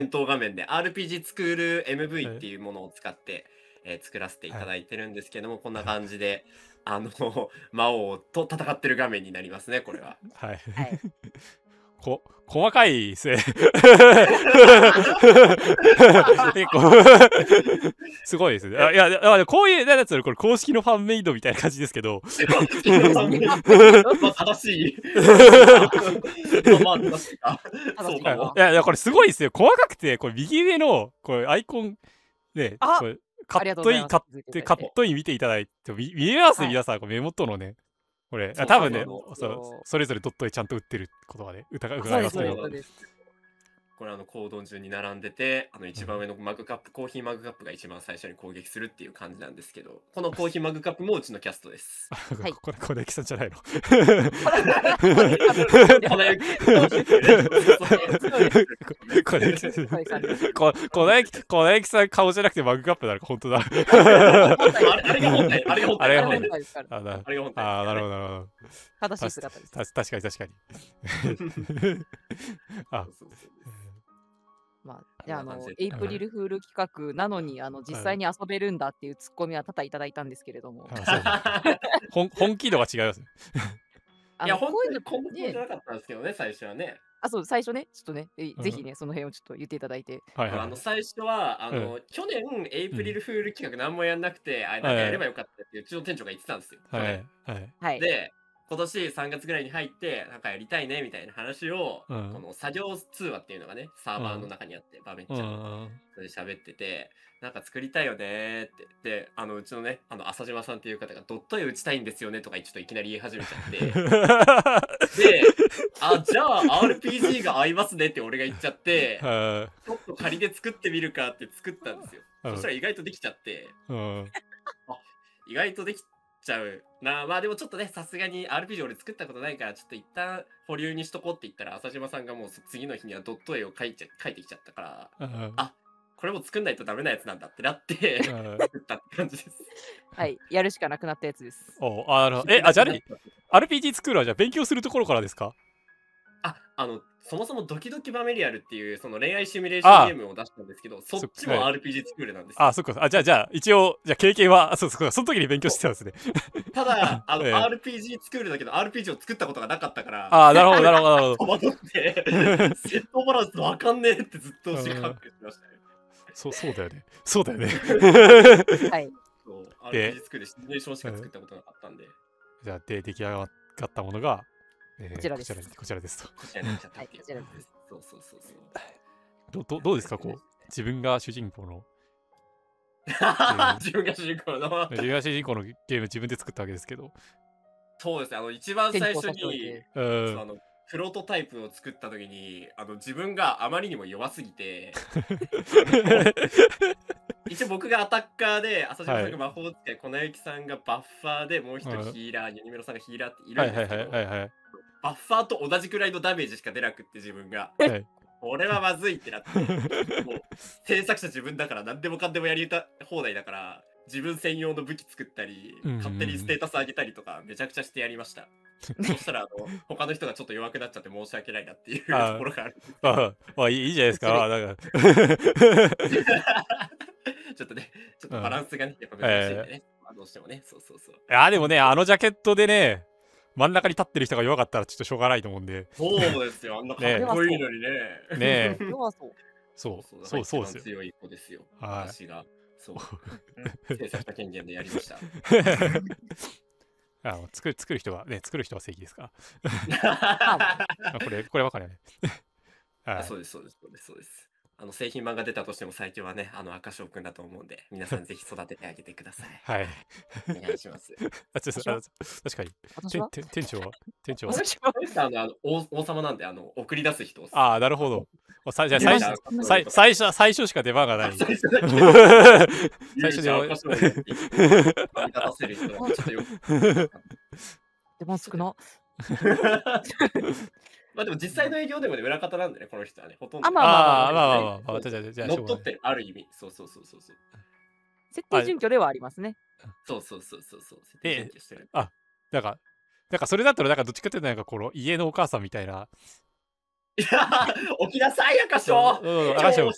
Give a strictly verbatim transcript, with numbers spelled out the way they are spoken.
頭画面で アールピージー スクール エムブイ っていうものを使って、えー作らせていただいてるんですけども、こんな感じで、あの、魔王と戦ってる画面になりますね、これは。 はい。 はいこ細かいですね。結構すごいですね。あいや、あこういうやつこれ公式のファンメイドみたいな感じですけど。 まあ正しい。まあ正しいか。そうかも。 いやいやこれすごいですよ。細かくてこれ右上のこれアイコンね、これカットインカットカットイン見ていただいて見見えますね、皆さんこれ目元のね。これ多分ねそそれぞれドットでちゃんと打ってることがね疑いますけど。 これあのコード順に並んでて、あの一番上のマグカップ、コーヒーマグカップが一番最初に攻撃するっていう感じなんですけど、このコーヒーマグカップもうちのキャストです。 はい。これ小雪さんじゃないの。小雪さん。小雪さん顔じゃなくてマグカップなのか本当だ。 あれが本体、あれが本体。 あれが本体。 あれが本体。 ああなるほどなるほど。 正しい姿です。 確かに確かに。あ。 まあ、じゃあ、あの、エイプリルフール企画なのに、あの、実際に遊べるんだっていうツッコミは多々いただいたんですけれども。 本気度が違いますね。 いや、本当にこんなじゃなかったんですけどね、最初はね。 あ、そう、最初ね、ちょっとね、ぜひね、その辺をちょっと言っていただいて。 あの、最初は、あの、去年、エイプリルフール企画何もやんなくて、あれ、なんかやればよかったってうちの店長が言ってたんですよ。 はい。 で、今年さんがつぐらいに入って、なんかやりたいねみたいな話を、この作業通話っていうのがね、サーバーの中にあって、バーベンチャーの。それで喋ってて、なんか作りたいよねって。で、あの、うちのね、あの、浅島さんっていう方が、ドット絵打ちたいんですよねとか、ちょっといきなり言い始めちゃって。で、あ、じゃあ アールピージー が合いますねって俺が言っちゃって、ちょっと仮で作ってみるかって作ったんですよ。そしたら意外とできちゃって、あ、意外とできちゃうな。まあでもちょっとね、さすがに アールピージー 俺作ったことないから、ちょっと一旦保留にしとこうって言ったら、浅島さんがもう次の日にはドット絵を描いちゃ描いてきちゃったから、あ、これも作んないとダメなやつなんだってなって、作ったって感じです。 はい、やるしかなくなったやつです。 おあのえ、あ、じゃあ、アールピージー 作るはじゃあ勉強するところからですか？ あ、あの、そもそもドキドキバメリアルっていうその恋愛シミュレーションゲームを出したんですけど、そっちも アールピージー スクールなんですよ。 あ、そっか。あ、じゃあ、じゃあ、一応、じゃあ経験は、あ、そうそう、その時に勉強してたんですね。 ただ、あの、アールピージー スクールだけど、アールピージー を作ったことがなかったから。 あ、なるほど、なるほど、なるほど。 戸惑って、セットバランスわかんねえってずっと教えかけてましたね。 そう、そうだよね。そうだよね。 はい。 そう、アールピージー スクールでシミュレーションしか作ったことなかったんで。 じゃあ、で、出来上がったものが、 こちらです。 こちらですと。 こちらになっちゃった。 はい、こちらです。 そうそうそうそう。 どどどうですか、こう自分が主人公の自分が主人公の自分が主人公のゲーム自分で作ったわけですけど。 そうですね。あの一番最初にあのプロトタイプを作った時にあの自分があまりにも弱すぎて。一応僕がアタッカーで、浅島さんが魔法使い、粉雪さんがバッファーで、もう一人ヒーラー、ユニメロさんがヒーラーっているんですけど、バッファーと同じくらいのダメージしか出なくって自分が。これはまずいってなって、もう制作者自分だから何でもかんでもやりた放題だから、自分専用の武器作ったり、勝手にステータス上げたりとか、めちゃくちゃしてやりました。そしたら、あの、他の人がちょっと弱くなっちゃって申し訳ないなっていうところがある。 ああ、いいじゃないですか。なんかちょっとね、ちょっとバランスがね、やっぱ難しいんでね。どうしてもね、そうそうそう。 いや、でもね、あのジャケットでね、真ん中に立ってる人が弱かったらちょっとしょうがないと思うんで。 そうですよ、あんなかっこいいのにね。 ねえ。 そうそう、そう、そうですよ。 強い子ですよ。私が。そう。制作者権限でやりました。 あ作る作る人はね、作る人は正義ですから。これ、これわかるよね。 そうです、そうです、そうです、そうです。あの製品版が出たとしても最強はね、あの赤翔くんだと思うんで、皆さんぜひ育ててあげてください。 はい。 お願いします。 あ、ちょっと確かに。店長は店長はあの王様なんで、あの送り出す人。 ああ、なるほど。じゃあ最初最初最初しか出番がない。最初で。最初で立たせる人はちょっとよく。 出番少な。 まあでも実際の営業でもね、裏方なんでね、この人はね、ほとんど。 あ、まあまあまあまあまあ、じゃあじゃあ、 乗っ取ってる、ある意味。そうそうそうそう。 設定準拠ではありますね。 そうそうそうそうそう。設定準拠してる。 あ、なんか、なんかそれだったら、なんかどっちかっていうと、なんかこの家のお母さんみたいな。 いや、起きなさい、赤翔。 赤翔。